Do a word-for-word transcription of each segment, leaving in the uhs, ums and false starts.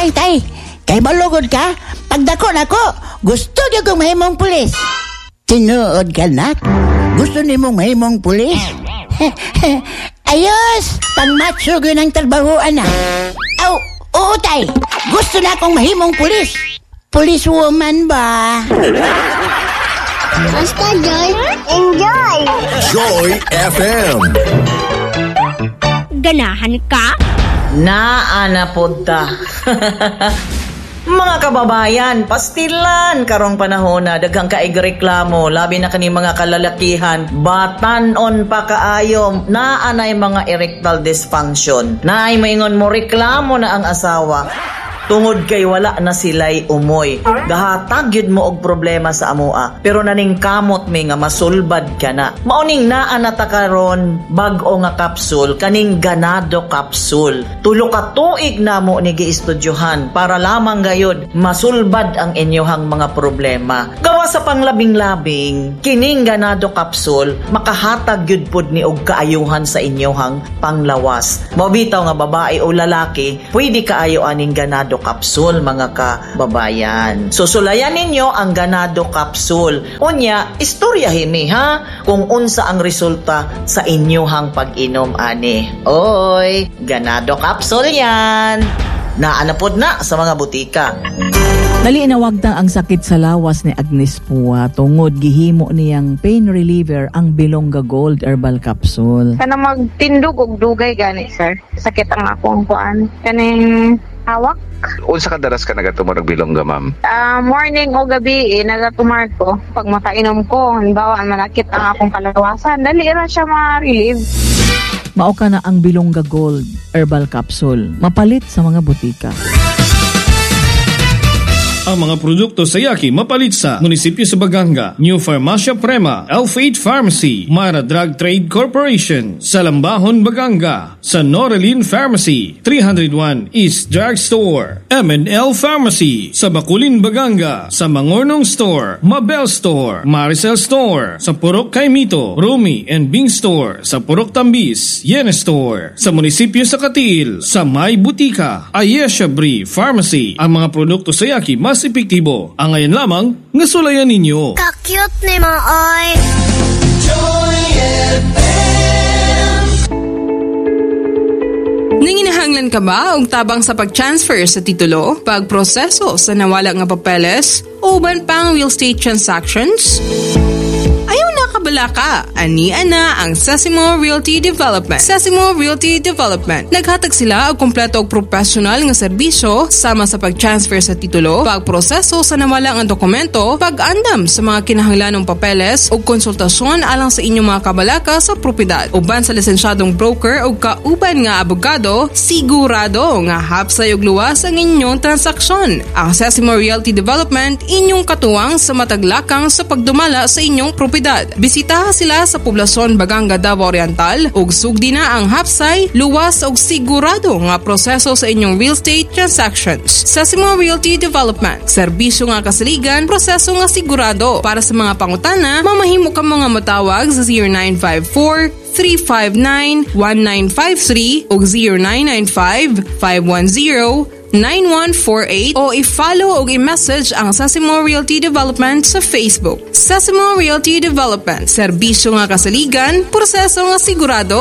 tay, tay. Kay balugod ka, pagdako nako, gusto niyo kong mahimong pulis. Tinuod ka, nak? Gusto niyo mong mahimong pulis? Ayos, pang-macho yun ang trabahoan na. Aw, oo tay, gusto na akong mahimong pulis. Police woman ba? Basta Joy, enjoy! Joy F M. Ganahan ka? Naa na punta. Mga kababayan, pastilan karong panahon na daghang kaigreklamo, labi na kani mga kalalakihan, batanon pa kaayo, naa nay mga erectile dysfunction. Naay maingon mo reklamo na ang asawa. Tungod kay wala na sila'y umoy. Gahatag yun mo og problema sa amoa. Pero naning kamot mi nga masulbad ka na. Mauning naa na ta karon bag-o nga kapsul, kaning ganado kapsul. Tulo ka tuig na mo ni giistudyohan para lamang gayud masulbad ang inyohang mga problema. Gawa sa panglabing-labing, kining ganado kapsul makahatag yun pod ni og kaayuhan sa inyohang panglawas. Mabitaw nga babae o lalaki, pwede kaayo aning ganado kapsul mga kababayan. Susulayan ninyo ang ganado kapsul. Unya, istorya himi ha kung unsa ang resulta sa inyohang pag-inom ani. Oy, ganado kapsul yan. Naanapod na sa mga butika. Dali inawagtang ang sakit sa lawas ni Agnes Pua tungod gihimo niyang pain reliever ang Bilongga Gold Herbal Capsule. Kana magtindog og dugay gani sir. Sakit ang akong kuan. Kaning hawak. Unsa ka daras ka nagatumor og bilongga, ma'am? Uh, morning o gabi, eh, nagatumar ko. Pag makainom ko, halimbawa manakit ang akong kalawasan, dali ra siya ma-relieve. Mao ka na ang Bilongga Gold Herbal Capsule. Mapalit sa mga butika. Ang mga produkto sa Yaki mapalit sa Munisipyo sa Baganga, New Farmacia Prema, Elf eight Pharmacy, Mara Drug Trade Corporation, sa Lambahon, Baganga, sa Norelin Pharmacy, three oh one East Drug Store, M and L Pharmacy, sa Bakulin, Baganga, sa Mangornong Store, Mabel Store, Maricel Store, sa Purok Kaimito, Rumi and Bing Store, sa Purok Tambis, Yene Store, sa Munisipyo sa Katil, sa May Butika, Ayesha Brie Pharmacy. Ang mga produkto sa Yaki mas epektibo. Ang ngayon lamang, ngasulayan ninyo. Ka-cute ni Maoy. Joy F M. Nanginahanglan ka ba og tabang sa pag-transfer sa titulo, pagproseso sa nawala nga papeles, o uban pang real estate transactions? Ayaw na kabala ka. Ania na ang Sesimo Realty Development. Sesimo Realty Development. Naghatag sila og kompleto og professional nga serbisyo sama sa pag-transfer sa titulo, pagproseso sa nawala nga dokumento, pag-andam sa mga kinahanglanong papeles ug konsultasyon alang sa inyong mga kabalaka sa propiedad. Uban sa lisensyadong broker ug kauban nga abogado, sigurado nga hapsay ug luwas ang inyong transaksyon. Ang Sesimo Realty Development inyong katuwang sa mataglakang sa pagdumala sa inyong propiedad. Bisitaha sila sa poblasyon Baganga, Davao Oriental ug sugdi na ang hapsay, luwas ug sigurado nga proseso sa inyong real estate transactions. Sesimo Realty Development. Serbisyo nga kasaligan, proseso nga sigurado. Para sa mga pangutana, mamahimo ka mga matawag sa zero nine five four, three five nine, one nine five three ug zero nine nine five, five one zero, nine one four eight o i-follow o i-message ang Sesimo Realty Development sa Facebook. Sesimo Realty Development. Serbisyo nga kasaligan, proseso nga sigurado.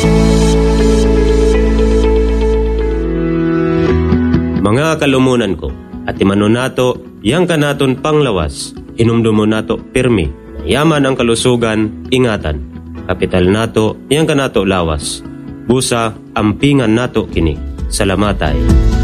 Mga kalumunan ko, at imano nato, yang kanaton panglawas, inumdumo nato pirmi, yaman ang kalusugan, ingatan. Kapital nato, yang kanato lawas. Busa, ampingan nato kini. Salamatay.